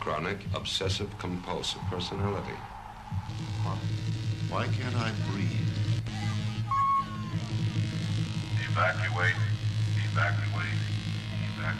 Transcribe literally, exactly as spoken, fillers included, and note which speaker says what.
Speaker 1: Chronic obsessive-compulsive personality.
Speaker 2: Why? Why can't I breathe?
Speaker 3: Evacuate. Evacuate.